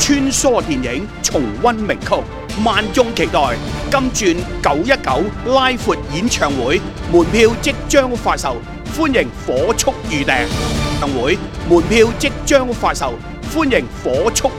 穿梭電影，重溫名曲，萬眾期待金鑽919拉闊演唱會，門票即將發售，歡迎火速預訂。會門票即將發售，歡迎火速